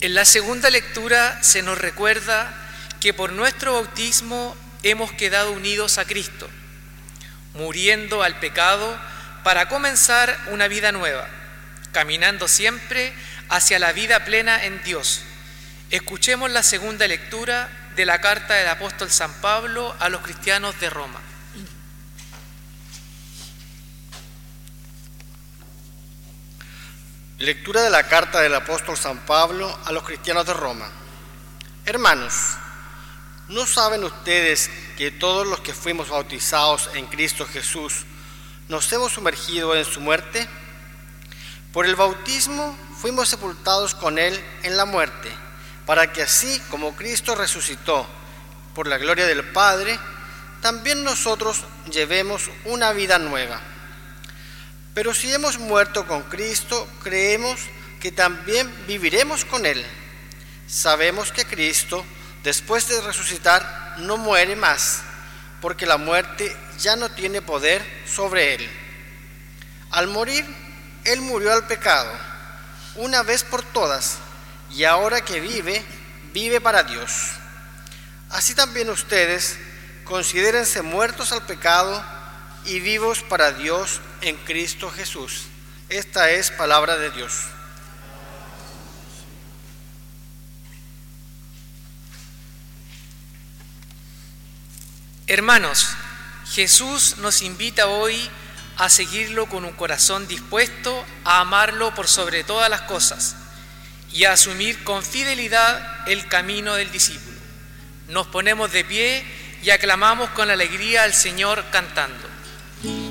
En la segunda lectura se nos recuerda que por nuestro bautismo hemos quedado unidos a Cristo, muriendo al pecado para comenzar una vida nueva, caminando siempre hacia la vida plena en Dios. Escuchemos la segunda lectura de la carta del apóstol San Pablo a los cristianos de Roma. Lectura de la carta del apóstol San Pablo a los cristianos de Roma. Hermanos, ¿no saben ustedes que todos los que fuimos bautizados en Cristo Jesús nos hemos sumergido en su muerte? Por el bautismo fuimos sepultados con Él en la muerte, para que así como Cristo resucitó por la gloria del Padre, también nosotros llevemos una vida nueva. Pero si hemos muerto con Cristo, creemos que también viviremos con Él. Sabemos que Cristo, después de resucitar, no muere más, porque la muerte ya no tiene poder sobre Él. Al morir, Él murió al pecado, una vez por todas, y ahora que vive, vive para Dios. Así también ustedes, considérense muertos al pecado y vivos para Dios en Cristo Jesús. Esta es palabra de Dios. Hermanos, Jesús nos invita hoy a seguirlo con un corazón dispuesto a amarlo por sobre todas las cosas y a asumir con fidelidad el camino del discípulo. Nos ponemos de pie y aclamamos con alegría al Señor cantando.